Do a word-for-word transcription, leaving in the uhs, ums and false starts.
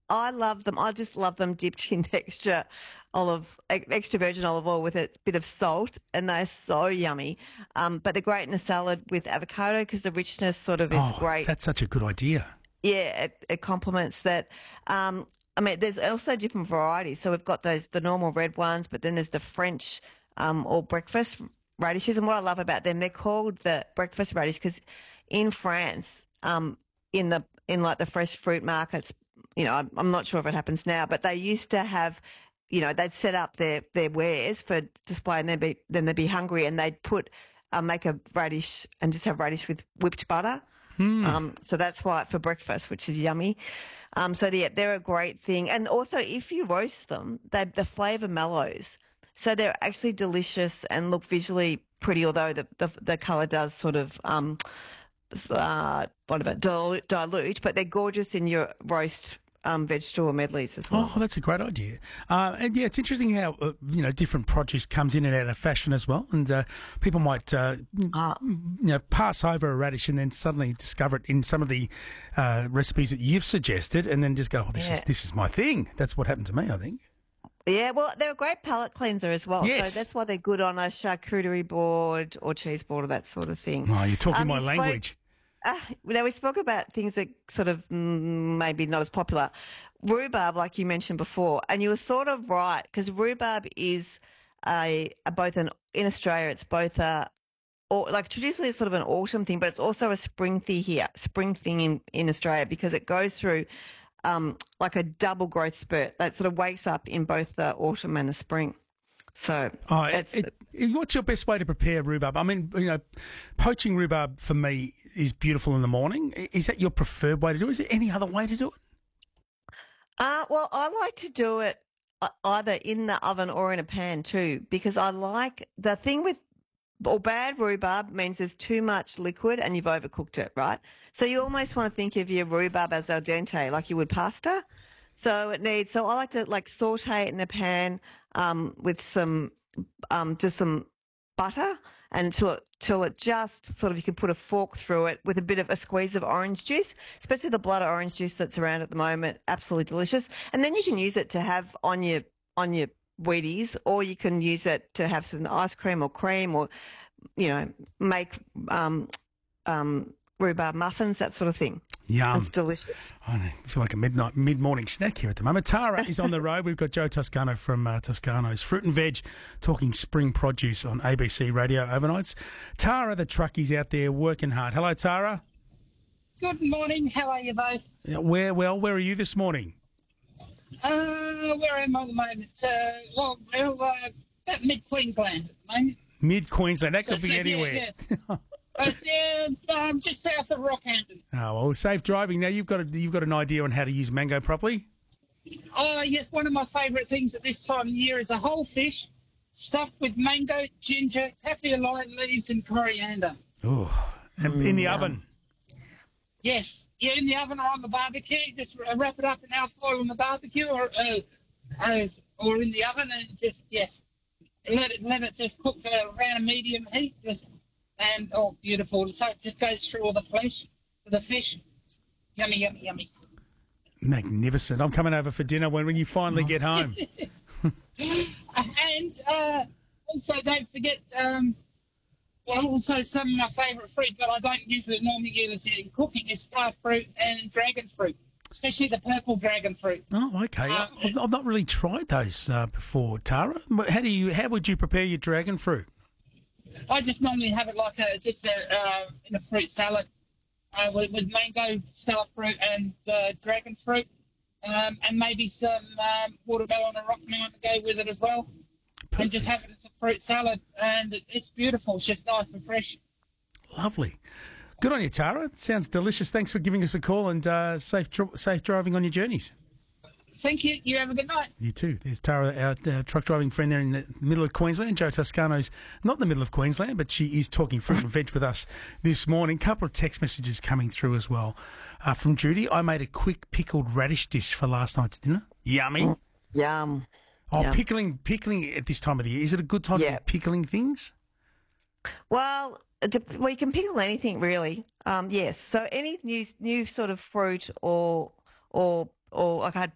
I love them. I just love them dipped in extra olive, ex- extra virgin olive oil with a bit of salt, and they're so yummy. Um, but they're great in a salad with avocado because the richness sort of is Oh, great. that's such a good idea. Yeah, it, it complements that. Um, I mean, there's also different varieties. So we've got those the normal red ones, but then there's the French um, or breakfast radishes. And what I love about them, they're called the breakfast radish because in France, um, in the in like the fresh fruit markets, you know, I'm, I'm not sure if it happens now, but they used to have, you know, they'd set up their their wares for display, and then be then they'd be hungry, and they'd put uh, make a radish and just have radish with whipped butter. Um, so that's why for breakfast, which is yummy. Um, so yeah, they're a great thing. And also, if you roast them, they the flavour mellows. So they're actually delicious and look visually pretty, although the the, the colour does sort of um, uh, what about dilute, dilute, but they're gorgeous in your roast um, vegetable medleys as well. Oh, that's a great idea. Uh, and yeah, it's interesting how uh, you know different produce comes in and out of fashion as well, and uh, people might uh, Ah, you know pass over a radish and then suddenly discover it in some of the uh, recipes that you've suggested, and then just go, "Oh, this is yeah. this is my thing." That's what happened to me, I think. Yeah, well, they're a great palate cleanser as well. Yes. So that's why they're good on a charcuterie board or cheese board or that sort of thing. Oh, you're talking Um, my you spoke- language. Uh, now we spoke about things that sort of mm, maybe not as popular. Rhubarb, like you mentioned before, and you were sort of right because rhubarb is a, a both an in Australia it's both a or like traditionally it's sort of an autumn thing, but it's also a spring thing here, spring thing in in Australia because it goes through um like a double growth spurt that sort of wakes up in both the autumn and the spring. So Oh, it's it, it, what's your best way to prepare rhubarb? I mean, you know, poaching rhubarb for me is beautiful in the morning. I- Is that your preferred way to do it? Is there any other way to do it? Uh, well, I like to do it uh, either in the oven or in a pan too, because I like the thing with or bad rhubarb means there's too much liquid and you've overcooked it, right? So you almost want to think of your rhubarb as al dente, like you would pasta. So it needs. So I like to like saute it in a pan um, with some um, just some butter and until it, till it just sort of you can put a fork through it with a bit of a squeeze of orange juice, especially the blood orange juice that's around at the moment. Absolutely delicious. And then you can use it to have on your on your Wheaties, or you can use it to have some ice cream or cream, or you know make um, um, rhubarb muffins, that sort of thing. Yum. It's delicious. I feel like a midnight mid-morning snack here at the moment. Tara is on the road. We've got Joe Toscano from uh, Toscano's Fruit and Veg talking spring produce on A B C Radio overnights. Tara, the truckie's out there working hard. Hello, Tara. Good morning. How are you both? Yeah, Where, well, where are you this morning? Uh, where am I at the moment? Uh, well, well uh, about mid-Queensland at the moment. Mid-Queensland. That could So, be so, anywhere. Yeah, yes. uh, um, just south of Rockhampton. Oh, well, safe driving. Now, you've got, a, you've got an idea on how to use mango properly? Oh, yes, one of my favourite things at this time of year is a whole fish stuffed with mango, ginger, kaffir lime leaves and coriander. Oh, and in the oven. Yes, yeah, in the oven or on the barbecue. Just wrap it up in alfoil on the barbecue or uh, uh, or in the oven and just, yes, let it let it just cook uh, around a medium heat. Just and, oh, beautiful. So it just goes through all the flesh, the fish. Yummy, yummy, yummy. Magnificent. I'm coming over for dinner when, when you finally get home. And uh, also, don't forget, um, well, also some of my favourite fruit that I don't usually normally use in cooking is star fruit and dragon fruit, especially the purple dragon fruit. Oh, okay. Uh, I've, I've not really tried those uh, before, Tara. But How do you? How would you prepare your dragon fruit? I just normally have it like a, just a, uh, in a fruit salad uh, with, with mango, star fruit and uh, dragon fruit, um, and maybe some um, watermelon and rock melon to go with it as well. And just have it as a fruit salad, and it, it's beautiful. It's just nice and fresh. Lovely. Good on you, Tara. Sounds delicious. Thanks for giving us a call, and uh, safe dr- safe driving on your journeys. Thank you. You have a good night. You too. There's Tara, our uh, truck driving friend there in the middle of Queensland. Joe Toscano's not in the middle of Queensland, but she is talking fruit and veg with us this morning. Couple of text messages coming through as well. Uh, from Judy, I made a quick pickled radish dish for last night's dinner. Yummy. Yum. Oh, Yeah. pickling, pickling at this time of the year. Is it a good time Yeah. to be pickling things? Well, it dep- well, you can pickle anything really. Um, yes. So any new new sort of fruit or or or like I had